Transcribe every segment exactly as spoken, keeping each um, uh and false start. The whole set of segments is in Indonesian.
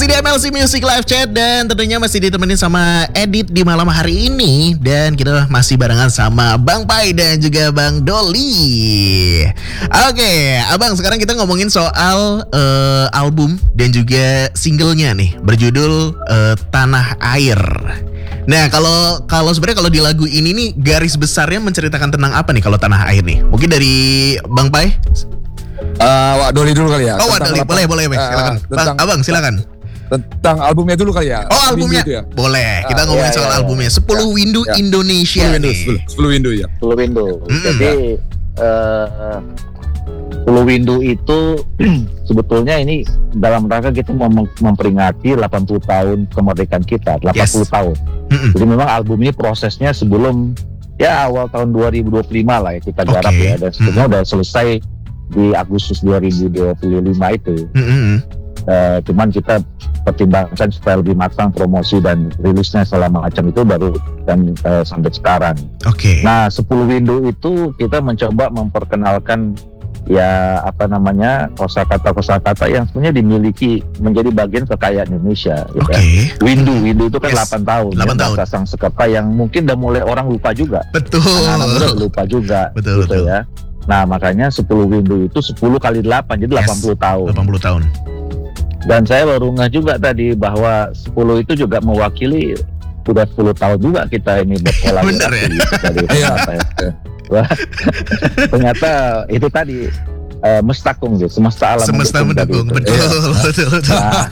Masih di M L C Music Live Chat dan tentunya masih ditemenin sama Edit di malam hari ini. Dan kita masih barengan sama Bang Pai dan juga Bang Doli. Oke, Abang, sekarang kita ngomongin soal uh, album dan juga singlenya nih, berjudul uh, Tanah Air. Nah, kalau kalau sebenarnya kalau di lagu ini nih garis besarnya menceritakan tentang apa nih kalau Tanah Air nih? Mungkin dari Bang Pai? Uh, Wak Doli dulu kali ya. Oh, Wak Doli, boleh, boleh, boleh. Silakan. Uh, Bang, Abang, silakan. Tentang albumnya dulu kali ya. Oh, albumnya. Ya? Boleh. Kita uh, ngomongin iya, soal iya, albumnya. sepuluh iya, Windu iya. Indonesia sepuluh nih. Windu, sepuluh Windu ya. sepuluh Windu. Mm-hmm. Jadi uh, sepuluh Windu itu sebetulnya ini dalam rangka kita mem- memperingati delapan puluh tahun kemerdekaan kita, delapan puluh yes. tahun. Mm-hmm. Jadi memang album ini prosesnya sebelum ya awal tahun dua ribu dua puluh lima lah ya kita garap okay. ya. Dan sebenarnya mm-hmm. udah selesai di Agustus dua ribu dua puluh lima itu. Mm-hmm. Uh, cuman kita pertimbangkan supaya lebih matang promosi dan rilisnya segala macam itu baru dan uh, sampai sekarang. Oke. Okay. Nah, sepuluh Windu itu kita mencoba memperkenalkan ya apa namanya kosakata-kosakata yang sebenarnya dimiliki menjadi bagian kekayaan Indonesia. Gitu Oke. Okay. Ya. Windu, Windu itu kan yes. delapan tahun. delapan ya, tahun. Bahasa Sanskerta yang mungkin udah mulai orang lupa juga. Betul. Anak-anak muda lupa juga. Betul, gitu betul. Ya. Nah, makanya sepuluh Windu itu sepuluh kali delapan jadi yes. delapan puluh tahun. delapan puluh tahun. Dan saya baru ngeh juga tadi bahwa sepuluh itu juga mewakili sudah sepuluh tahun juga kita ini berkolaborasi. Benar ya? Iya. Wah, ternyata itu tadi uh, mestakung gitu, semesta alam semesta mendukung, betul, ya. betul, betul. Nah,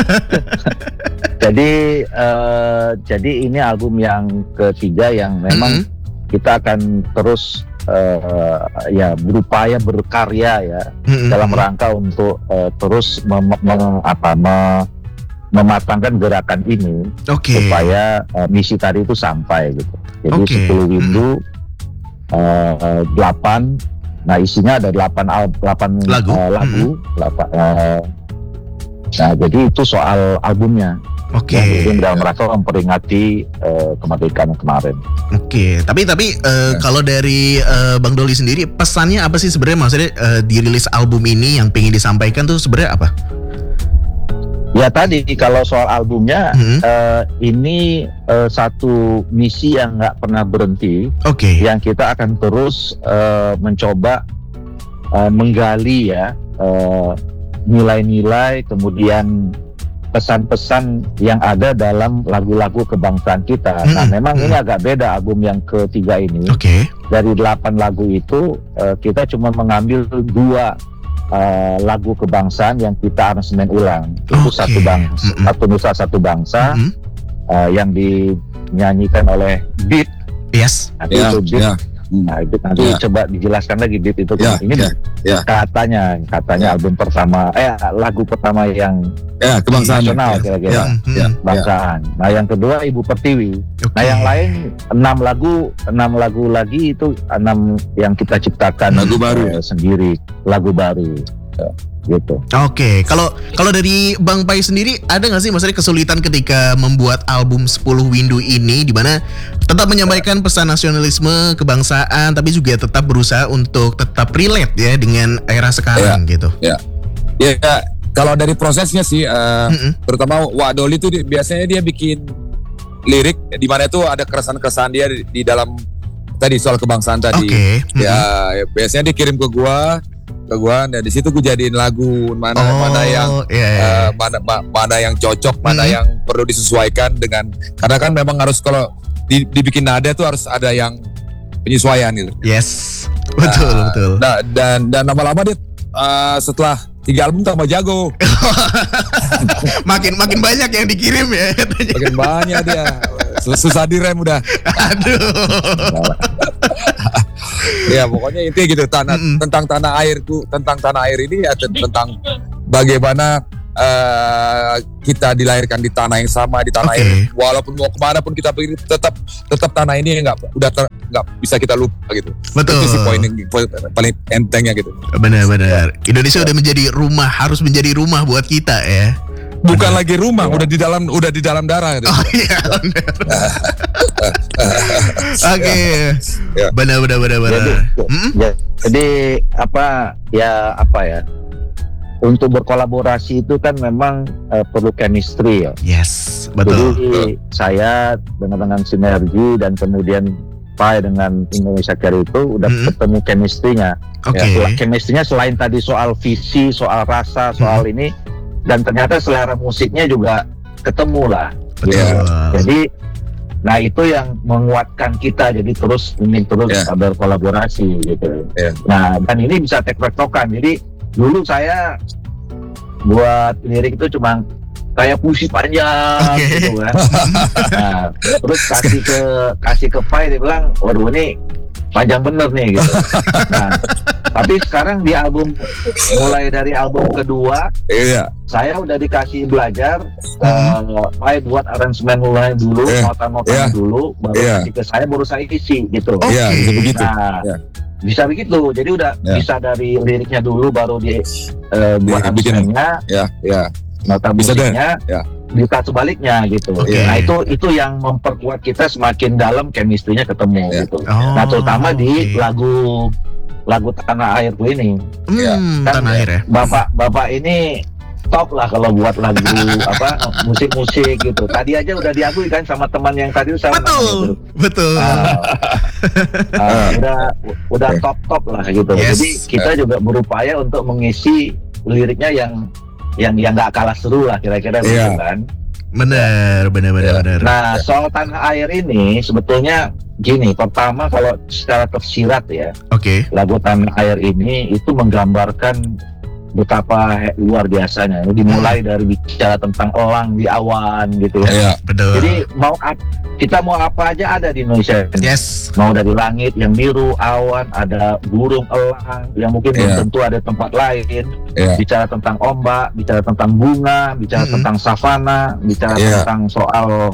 jadi uh, jadi ini album yang ketiga yang memang mm-hmm. kita akan terus Uh, ya berupaya berkarya ya mm-hmm. dalam rangka untuk uh, terus mem- mem- apa, mem- mematangkan gerakan ini okay. supaya uh, misi tadi itu sampai gitu. Jadi okay. sepuluh Windu mm-hmm. uh, delapan, nah isinya ada delapan al- delapan lagu, uh, lagu mm-hmm. delapan, uh, nah jadi itu soal albumnya. Oke. Okay. Jadi dalam rangka memperingati uh, kemerdekaan kemarin. Oke, okay. tapi tapi uh, ya. Kalau dari uh, Bang Doli sendiri pesannya apa sih sebenarnya, maksudnya uh, dirilis album ini yang pengen disampaikan tuh sebenarnya apa? Ya tadi kalau soal albumnya hmm. uh, ini uh, satu misi yang nggak pernah berhenti. Oke. Okay. Yang kita akan terus uh, mencoba uh, menggali ya uh, nilai-nilai kemudian pesan-pesan yang ada dalam lagu-lagu kebangsaan kita. Hmm, nah, memang hmm. ini agak beda album yang ketiga ini. Oke. Okay. Dari delapan lagu itu uh, kita cuma mengambil dua uh, lagu kebangsaan yang kita aransemen ulang. Itu okay. satu bangsa, hmm. satu nusa satu bangsa hmm. uh, yang dinyanyikan oleh Beat. Yes. Nanti yeah, itu Beat. Yeah. Nah, itu nanti yeah. coba dijelaskan lagi Beat itu yeah, ini yeah, yeah. katanya katanya yeah. album pertama eh lagu pertama yang ya, kebangsaan nasional ya, kira-kira ya, ya, kebangsaan. Ya. Nah yang kedua Ibu Pertiwi. Okay. Nah yang lain enam lagu enam lagu lagi itu enam yang kita ciptakan lagu baru eh, sendiri lagu baru. Ya. Gitu. Oke, okay. kalau kalau dari Bang Pai sendiri ada nggak sih maksudnya kesulitan ketika membuat album sepuluh Windu ini, di mana tetap menyampaikan pesan nasionalisme kebangsaan, tapi juga tetap berusaha untuk tetap relate ya dengan era sekarang ya, gitu. Ya, ya, ya kalau dari prosesnya sih, uh, mm-hmm. terutama Wak Doli itu biasanya dia bikin lirik di mana itu ada keresahan-keresahan dia di, di dalam tadi soal kebangsaan tadi. Okay. Mm-hmm. Ya, ya, biasanya dia kirim ke gua. ke gua dan di situ gua jadiin lagu mana oh, mana yang yeah, yeah. Uh, mana ma, mana yang cocok, mana hmm. yang perlu disesuaikan dengan, karena kan memang harus kalau di, dibikin nada tuh harus ada yang penyesuaian gitu. Yes. Betul, nah, betul. Nah, dan dan lama-lama dia uh, setelah tiga album tambah jago. makin makin banyak yang dikirim ya. Makin banyak dia. Susah direm udah. Aduh. Ya pokoknya intinya gitu tanah, mm-hmm. tentang tanah airku, tentang tanah air ini ya tentang bagaimana uh, kita dilahirkan di tanah yang sama, di tanah okay. air, walaupun mau kemana pun kita pergi tetap tetap tanah ini nggak udah nggak bisa kita lupa gitu. Betul. Itu sih poin yang paling entengnya gitu. Benar-benar. Indonesia udah menjadi rumah, harus menjadi rumah buat kita ya. Bukan lagi rumah, ya. udah di dalam udah di dalam darah gitu. Oh iya. Oke. Ya. Benar benar benar benar. Jadi, hmm? ya, jadi apa ya apa ya? untuk berkolaborasi itu kan memang uh, perlu chemistry ya. Yes, betul. Jadi saya dengan dengan sinergi dan kemudian Pai dengan Indonesia Care itu udah Mm-hmm. ketemu chemistry-nya. Oke. Ya, chemistry-nya selain tadi soal visi, soal rasa, soal Mm-hmm. ini, dan ternyata selera musiknya juga ketemu lah. Betul. Ya. Jadi, nah itu yang menguatkan kita jadi terus ingin terus Yeah. berkolaborasi gitu. Yeah. Nah dan ini bisa tektok-tektokan. Jadi dulu saya buat lirik itu cuma kayak puisi panjang Oke. gitu kan. Nah, terus kasih ke kasih ke Pai, dia bilang, waduh ini panjang bener nih gitu. Nah, tapi sekarang di album, mulai dari album kedua, Iya. saya udah dikasih belajar, Hmm. uh, Pai buat aransemen mulai dulu, Eh, nota-notanya iya. dulu, baru Iya. kasih ke saya, baru saya isi gitu. Oke. Iya, bisa begitu. Nah, Ya. bisa begitu. Jadi udah Ya. bisa dari liriknya dulu, baru di uh, buat Di- bikin. aransemennya, Ya, ya. nota Bisa deh. musiknya, Ya. bisa sebaliknya gitu. Oke. Nah itu itu yang memperkuat kita semakin dalam chemistry-nya ketemu Ya. gitu. Oh, Nah terutama di oke. lagu lagu Tanah Airku ini, Hmm, Kan, tanah air ya. bapak bapak ini top lah kalau buat lagu apa musik-musik gitu. Tadi aja udah diakui kan sama teman yang tadi itu sama Betul, betul. Ah, ah, udah udah Oke. top top lah gitu. Yes. Jadi kita juga berupaya untuk mengisi liriknya yang yang yang nggak kalah seru lah kira-kira gitu Iya. kan. Bener, bener, bener, Ya. bener. Nah soal Tanah Air ini sebetulnya gini, pertama kalau secara tersirat ya, Oke. lagu Tanah Air ini itu menggambarkan betapa he- luar biasanya. Ini dimulai dari bicara tentang elang di awan gitu ya. Iya. Betul. Jadi mau ap- kita mau apa aja ada di Indonesia. Yes. Mau dari langit yang biru, awan, ada burung elang yang mungkin belum Iya. tentu ada tempat lain. Iya. Bicara tentang ombak, bicara tentang bunga, bicara Mm-mm. tentang savana, bicara Iya. tentang soal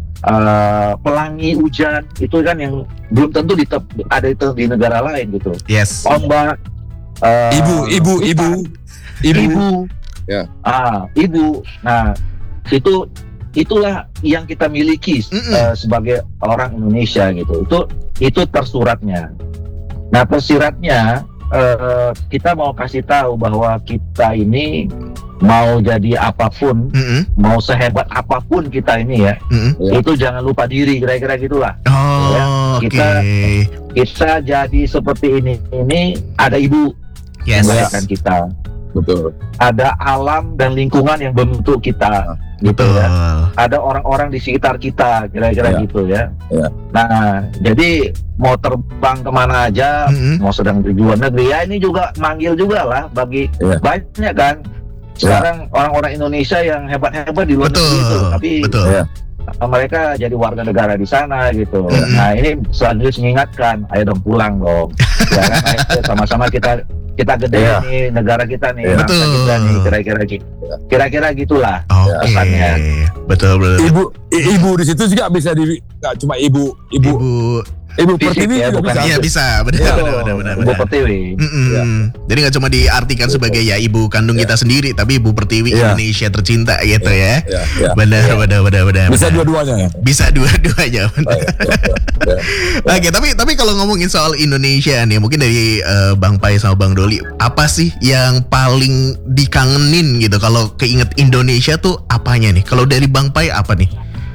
uh, pelangi hujan, itu kan yang belum tentu di tep- ada itu di negara lain gitu. Yes. Ombak, uh, Ibu, ibu, ibu, ibu. ibu, Ya. ah, ibu. Nah, itu itulah yang kita miliki Mm-mm. uh, sebagai orang Indonesia gitu. Itu itu tersuratnya. Nah, tersiratnya uh, kita mau kasih tahu bahwa kita ini mau jadi apapun, Mm-mm, mau sehebat apapun kita ini ya, mm-mm. Ya. itu jangan lupa diri, kira-kira gitulah. Oh, Ya, oke. kita- Kita jadi seperti ini, ini ada ibu Yes. yang melahirkan kita. Betul. Ada alam dan lingkungan yang membentuk kita, gitu Betul. ya. Ada orang-orang di sekitar kita, kira-kira Ya. gitu ya. Ya. Nah, jadi mau terbang kemana aja, Mm-mm. mau sedang di luar negeri, ya ini juga manggil juga lah bagi Ya. banyak kan. Sekarang orang-orang Indonesia yang hebat-hebat di luar Betul. negeri itu, tapi Betul. Ya. mereka jadi warga negara di sana gitu. Mm-mm. Nah ini selanjutnya mengingatkan, ayo dong pulang dong. Ya kan, ayo sama-sama kita kita gede Iya. nih negara kita nih, Iya. bangsa Betul. kita nih, kira-kira gitu. Kira-kira gitulah. Oke. pesannya. Betul, betul. Ibu, i- ibu di situ juga bisa di, nggak cuma ibu, ibu, Ibu. ibu Fisik Pertiwi ya, juga bukan- bisa. Iya bisa, benar, Iya. benar, benar, benar, Ibu benar. Pertiwi. Mm-mm. Iya. Jadi nggak cuma diartikan sebagai ya ibu kandung Iya. kita sendiri, tapi ibu pertiwi Iya. Indonesia tercinta gitu ya. Ya, ya. Benar, benar, benar, benar. Bisa benar. dua-duanya ya. Bisa dua-duanya. Oh, benar. ya, ya, ya, ya. Oke, tapi tapi kalau ngomongin soal Indonesia nih, mungkin dari eh, Bang Pai sama Bang Doli, apa sih yang paling dikangenin gitu? Kalau keinget Indonesia tuh apanya nih? Kalau dari Bang Pai apa nih?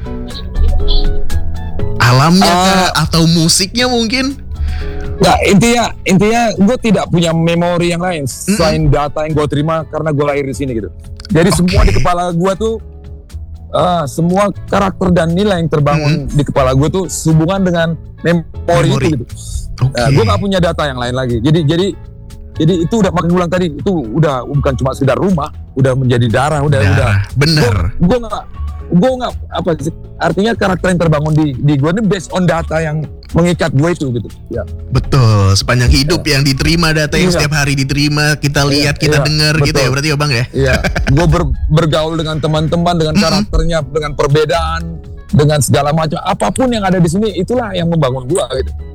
Alamnya Ah. kah? Atau musiknya mungkin? Nah, intinya intinya gue tidak punya memori yang lain selain data yang gue terima karena gue lahir di sini gitu. Jadi Oke. semua di kepala gue tuh ah, semua karakter dan nilai yang terbangun di kepala gue tuh sehubungan dengan memori, Memori. itu gitu. Oke. Nah, gue nggak punya data yang lain lagi. Jadi jadi jadi itu udah makin ulang tadi itu udah bukan cuma sekedar rumah, udah menjadi darah, udah udah. Darah. Bener. Gue nggak gue nggak apa sih artinya karakter yang terbangun di di gue ini based on data yang mengikat gue itu gitu. Ya. Betul. Sepanjang hidup yang diterima, data yang Iya. setiap hari diterima, kita lihat, kita iya, dengar gitu ya. betul. Berarti ya Bang ya? Iya, gue ber- bergaul dengan teman-teman, dengan Mm-mm. karakternya, dengan perbedaan, dengan segala macam. Apapun yang ada di sini, itulah yang membangun gue gitu.